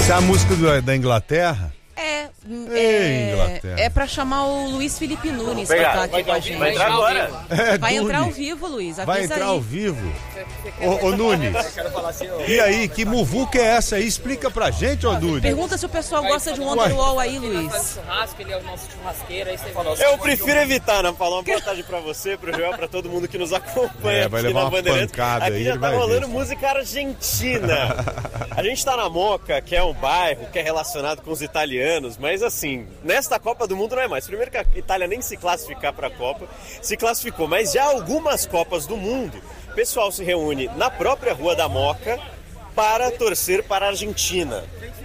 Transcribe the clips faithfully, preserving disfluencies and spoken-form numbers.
Essa é a música do, da Inglaterra? É, Ei, é, é pra chamar o Luiz Felipe Nunes Vai, pra estar vai, aqui com a gente. Vai entrar agora? É, Vai Nunes. entrar ao vivo, Luiz. Avisa Vai entrar aí. ao vivo. Ô, ô Nunes, e aí, que muvuca é essa aí? Explica pra gente, ô Nunes. Pergunta se o pessoal gosta de Wonderwall aí, Luiz. Churrasco, ele é o nosso churrasqueiro, aí você fala, Eu prefiro evitar, né? Falar uma boa tarde pra você, pro Joel, pra todo mundo que nos acompanha É, vai aqui levar na uma Bandeirantes. pancada Aqui aí, já ele tá vai rolando ver. música argentina. A gente tá na Moca, que é um bairro que é relacionado com os italianos, mas assim, nesta Copa do Mundo não é mais. Primeiro que a Itália nem se classificar pra Copa, se classificou, mas já algumas Copas do Mundo, o pessoal se reúne na própria Rua da Moca para torcer para a Argentina.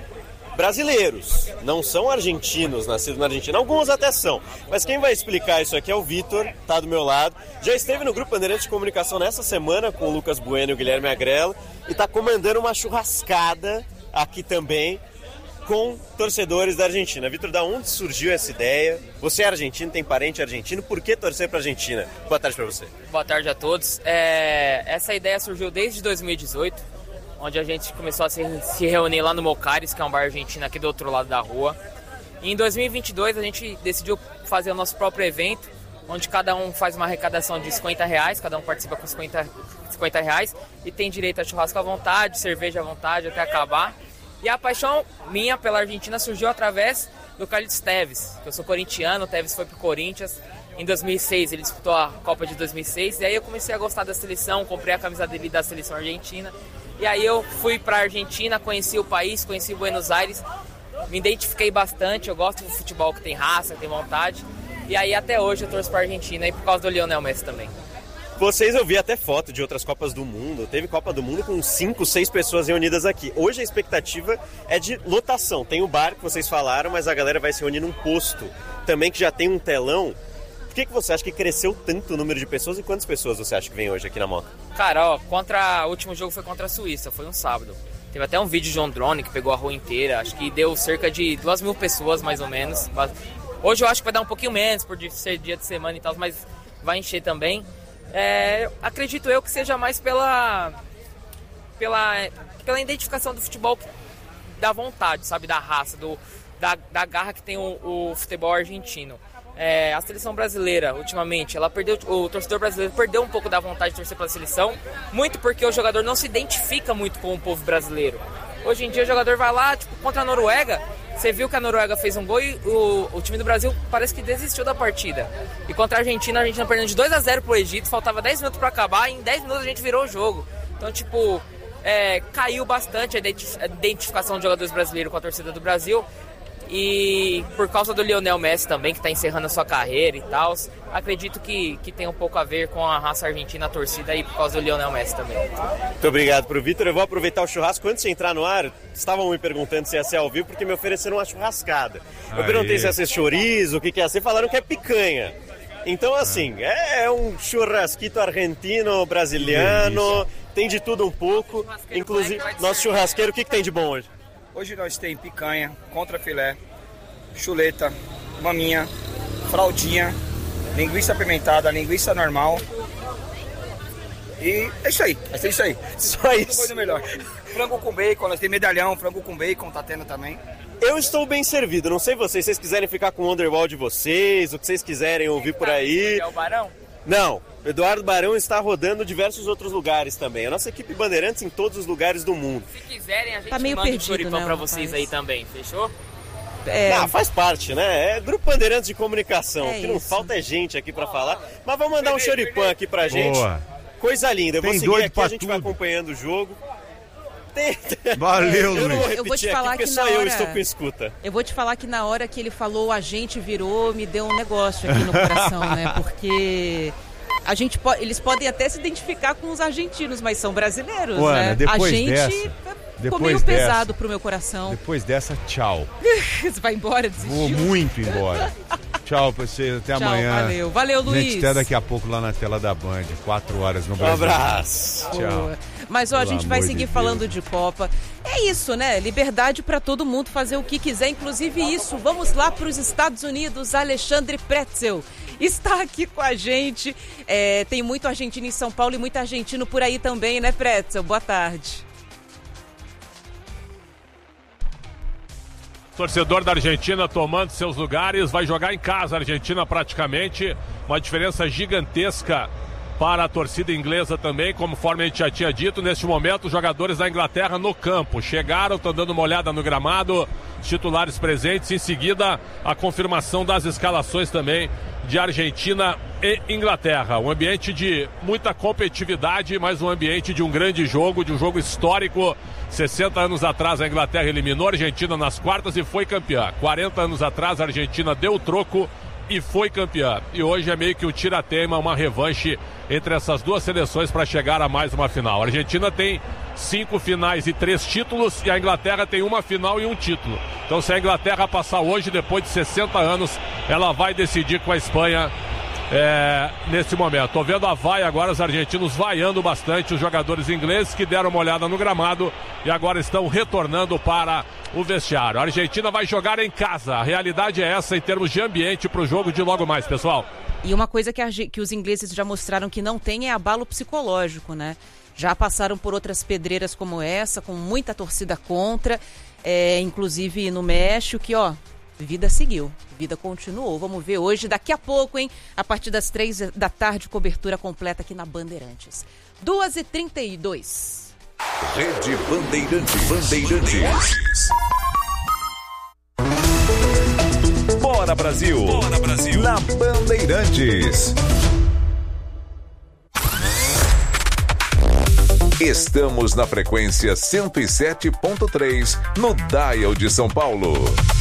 Brasileiros, não são argentinos, nascidos na Argentina, alguns até são, mas quem vai explicar isso aqui é o Vitor, tá do meu lado, já esteve no Grupo Bandeirantes de Comunicação nessa semana com o Lucas Bueno e o Guilherme Agrello e tá comandando uma churrascada aqui também com torcedores da Argentina. Vitor, da onde surgiu essa ideia? Você é argentino, tem parente argentino, por que torcer pra Argentina? Boa tarde pra você. Boa tarde a todos. É, essa ideia surgiu desde dois mil e dezoito, onde a gente começou a se, se reunir lá no Mocares, que é um bar argentino aqui do outro lado da rua. E em dois mil e vinte e dois a gente decidiu fazer o nosso próprio evento, onde cada um faz uma arrecadação de cinquenta reais, cada um participa com cinquenta, cinquenta reais e tem direito a churrasco à vontade, cerveja à vontade até acabar. E a paixão minha pela Argentina surgiu através do Carlitos Tevez, que eu sou corintiano, o Tevez foi pro Corinthians. Em dois mil e seis ele disputou a Copa de dois mil e seis, e aí eu comecei a gostar da seleção, comprei a camisa dele da seleção argentina. E aí eu fui pra Argentina, conheci o país, conheci Buenos Aires, me identifiquei bastante, eu gosto do futebol que tem raça, que tem vontade. E aí até hoje eu torço pra Argentina, e por causa do Lionel Messi também. Vocês, eu vi até foto de outras Copas do Mundo. Teve Copa do Mundo com cinco, seis pessoas reunidas aqui. Hoje a expectativa é de lotação. Tem o bar que vocês falaram, mas a galera vai se reunir num posto também que já tem um telão. Por que, que você acha que cresceu tanto o número de pessoas e quantas pessoas você acha que vem hoje aqui na Moca? Cara, ó, contra, o último jogo foi contra a Suíça, foi um sábado. Teve até um vídeo de um drone que pegou a rua inteira. Acho que deu cerca de duas mil pessoas, mais ou menos. Hoje eu acho que vai dar um pouquinho menos, por ser dia de semana e tal, mas vai encher também. É, acredito eu que seja mais pela, pela, pela identificação do futebol da vontade, sabe, da raça, do, da, da garra que tem o, o futebol argentino. É, a seleção brasileira, ultimamente, ela perdeu, o torcedor brasileiro perdeu um pouco da vontade de torcer pela seleção, muito porque o jogador não se identifica muito com o povo brasileiro. Hoje em dia o jogador vai lá, tipo, contra a Noruega, você viu que a Noruega fez um gol e o, o time do Brasil parece que desistiu da partida. E contra a Argentina, a Argentina perdendo de dois a zero pro Egito, faltava dez minutos para acabar e em dez minutos a gente virou o jogo. Então, tipo, é, caiu bastante a identificação de jogadores brasileiros com a torcida do Brasil. E por causa do Lionel Messi também, que está encerrando a sua carreira e tal, acredito que, que tem um pouco a ver com a raça argentina, a torcida, e por causa do Lionel Messi também. Muito obrigado pro Vitor. Eu vou aproveitar o churrasco. Antes de entrar no ar, estavam me perguntando se ia ser ao vivo, porque me ofereceram uma churrascada. Eu Aê. perguntei se ia ser chorizo, o que, que ia ser, falaram que é picanha. Então, assim, é, é um churrasquito argentino, brasiliano, tem de tudo um pouco. Inclusive, nosso churrasqueiro, o que, que tem de bom hoje? Hoje nós temos picanha, contrafilé, chuleta, maminha, fraldinha, linguiça apimentada, linguiça normal. E é isso aí, é isso aí. Só isso. Coisa melhor. Frango com bacon, nós temos medalhão, frango com bacon, tá tendo também. Eu estou bem servido, não sei vocês, se vocês quiserem ficar com o Wonderwall de vocês, o que vocês quiserem ouvir por aí. É o Barão? Não, o Eduardo Barão está rodando diversos outros lugares também. A nossa equipe Bandeirantes em todos os lugares do mundo. Se quiserem, a gente Tá meio manda perdido, um choripão né, pra rapaz? vocês aí também, fechou? É, Ah, faz parte, né? É Grupo Bandeirantes de Comunicação. É O que não isso. falta é gente aqui pra falar. Mas vamos mandar um choripã aqui pra gente. Boa. Coisa linda. Eu Tem vou seguir doido aqui, pra a gente vai tudo. acompanhando o jogo. Tem... Valeu, Eu não vou Luiz. Eu vou te repetir falar aqui, porque que só na eu hora- estou com escuta. eu vou te falar que na hora que ele falou a gente virou, me deu um negócio aqui no coração, né? Porque a gente po- eles podem até se identificar com os argentinos, mas são brasileiros, Ô, Ana, né? depois a gente dessa, ficou depois meio dessa- pesado pro meu coração. Depois dessa, tchau. Você vai embora, Vou desistiu? muito embora. Tchau pra vocês, até Tchau, amanhã. valeu. Valeu, Gente, Luiz. até daqui a pouco lá na tela da Band, quatro horas no Um Brasil. abraço. Tchau. Boa. Mas ó, a Pelo gente vai amor seguir de falando Deus. de Copa. É isso, né? Liberdade para todo mundo fazer o que quiser, inclusive isso. Vamos lá para os Estados Unidos. Alexandre Pretzel está aqui com a gente. É, tem muito argentino em São Paulo e muito argentino por aí também, né, Pretzel? Boa tarde. Torcedor da Argentina tomando seus lugares, vai jogar em casa a Argentina praticamente, uma diferença gigantesca para a torcida inglesa também, conforme a gente já tinha dito. Neste momento, os jogadores da Inglaterra no campo chegaram, estão dando uma olhada no gramado, os titulares presentes, em seguida a confirmação das escalações também de Argentina e Inglaterra. Um ambiente de muita competitividade, mas um ambiente de um grande jogo, de um jogo histórico. sessenta anos atrás a Inglaterra eliminou a Argentina nas quartas e foi campeã. quarenta anos atrás a Argentina deu o troco e foi campeã. E hoje é meio que o tira-teima, uma revanche entre essas duas seleções para chegar a mais uma final. A Argentina tem cinco finais e três títulos e a Inglaterra tem uma final e um título. Então se a Inglaterra passar hoje, depois de sessenta anos, ela vai decidir com a Espanha é, nesse momento. Tô vendo a vaia agora, os argentinos vaiando bastante os jogadores ingleses que deram uma olhada no gramado e agora estão retornando para o vestiário. A Argentina vai jogar em casa. A realidade é essa em termos de ambiente para o jogo de logo mais, pessoal. E uma coisa que, a, que os ingleses já mostraram que não tem é abalo psicológico, né? Já passaram por outras pedreiras como essa, com muita torcida contra, é, inclusive no México, que ó, vida seguiu, vida continuou. Vamos ver hoje, daqui a pouco, hein? A partir das três da tarde, cobertura completa aqui na Bandeirantes. duas e trinta e dois. Rede Bandeirantes. Bandeirantes. Bora Brasil. Bora Brasil. Na Bandeirantes. Estamos na frequência cento e sete ponto três no Dial de São Paulo.